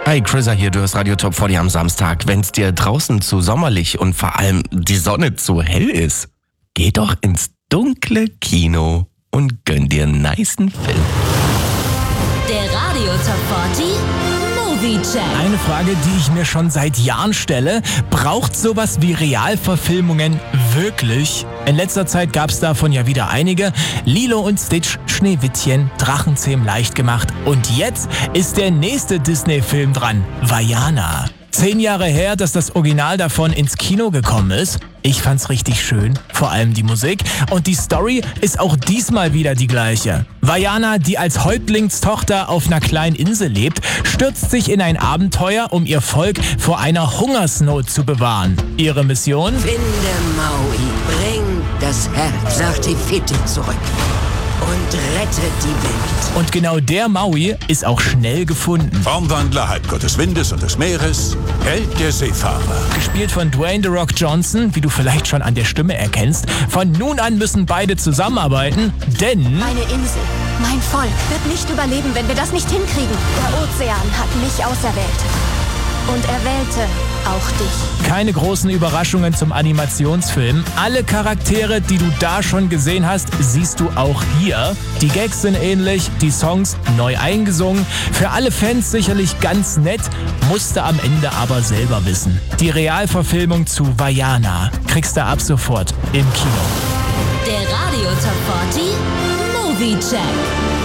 Hi, Chrissa hier, du hörst Radio Top 40 am Samstag. Wenn's dir draußen zu sommerlich und vor allem die Sonne zu hell ist, geh doch ins dunkle Kino und gönn dir einen nicen Film. Der Radio Top 40 Movie Check. Eine Frage, die ich mir schon seit Jahren stelle. Braucht sowas wie Realverfilmungen wirklich? In letzter Zeit gab es davon ja wieder einige. Lilo und Stitch, Schneewittchen, Drachenzähm leicht gemacht. Und jetzt ist der nächste Disney-Film dran. Vaiana. 10 Jahre her, dass das Original davon ins Kino gekommen ist. Ich fand's richtig schön, vor allem die Musik. Und die Story ist auch diesmal wieder die gleiche. Vaiana, die als Häuptlingstochter auf einer kleinen Insel lebt, stürzt sich in ein Abenteuer, um ihr Volk vor einer Hungersnot zu bewahren. Ihre Mission? Finde Maui, bring das Herz nach Te Fiti zurück und rette die Welt. Und genau der Maui ist auch schnell gefunden. Formwandler, Halbgott des Windes und des Meeres, Held der Seefahrer. Gespielt von Dwayne The Rock Johnson, wie du vielleicht schon an der Stimme erkennst. Von nun an müssen beide zusammenarbeiten, denn Meine Insel, mein Volk wird nicht überleben, wenn wir das nicht hinkriegen. Der Ozean hat mich auserwählt. Und er wählte auch dich. keine großen Überraschungen zum Animationsfilm. Alle Charaktere, die du da schon gesehen hast, siehst du auch hier. Die Gags sind ähnlich, die Songs neu eingesungen. Für alle Fans sicherlich ganz nett, musste am Ende aber selber wissen. Die Realverfilmung zu Vaiana kriegst du ab sofort im Kino. Der Radio Top 40 Movie Check.